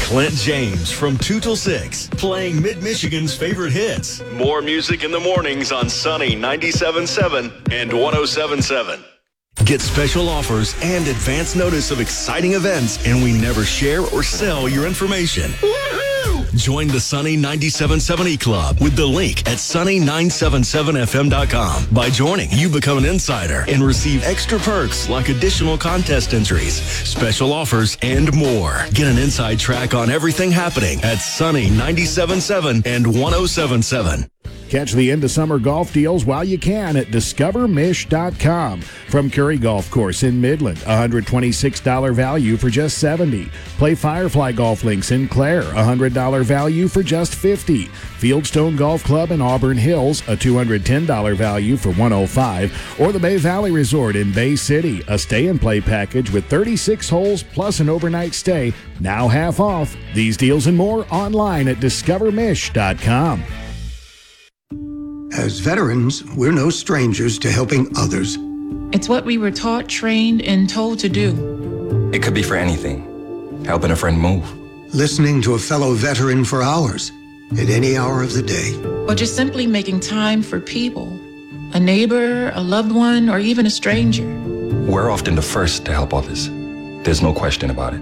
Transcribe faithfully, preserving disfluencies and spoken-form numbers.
Clint James from two till six, playing Mid-Michigan's favorite hits. More music in the mornings on Sunny ninety-seven point seven and one oh seven point seven. Get special offers and advance notice of exciting events, and we never share or sell your information. Woo-hoo! Join the Sunny ninety-seven point seven E Club with the link at sunny nine seven seven f m dot com. By joining, you become an insider and receive extra perks like additional contest entries, special offers, and more. Get an inside track on everything happening at Sunny ninety-seven point seven and one oh seven point seven. Catch the end of summer golf deals while you can at discover mish dot com. From Curry Golf Course in Midland, one hundred twenty-six dollars value for just seventy dollars. Play Firefly Golf Links in Clare, one hundred dollars value for just fifty dollars. Fieldstone Golf Club in Auburn Hills, a two hundred ten dollars value for one hundred five dollars. Or the Bay Valley Resort in Bay City, a stay-and-play package with thirty-six holes plus an overnight stay, now half off. These deals and more online at discover mish dot com. As veterans, we're no strangers to helping others. It's what we were taught, trained, and told to do. It could be for anything. Helping a friend move. Listening to a fellow veteran for hours, at any hour of the day. Or just simply making time for people. A neighbor, a loved one, or even a stranger. We're often the first to help others. There's no question about it.